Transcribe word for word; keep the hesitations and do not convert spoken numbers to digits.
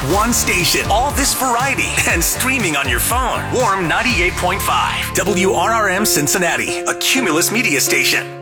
One station, all this variety, and streaming on your phone. Warm ninety-eight point five. W R R M Cincinnati, a Cumulus media station.